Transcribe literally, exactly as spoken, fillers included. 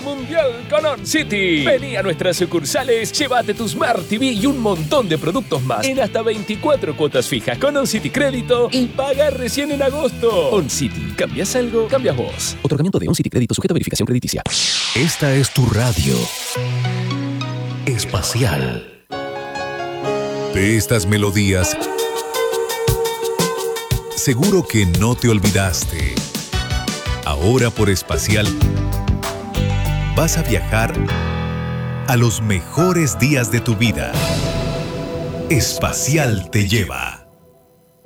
mundial con OnCity. Vení a nuestras sucursales, llévate tu Smart T V y un montón de productos más en hasta veinticuatro cuotas fijas con OnCity Crédito y paga recién en agosto. OnCity, ¿cambias algo? Cambias vos. Otorgamiento de OnCity Crédito sujeto a verificación crediticia. Esta es tu radio espacial. De estas melodías, seguro que no te olvidaste. Ahora por Espacial vas a viajar a los mejores días de tu vida. Espacial te lleva.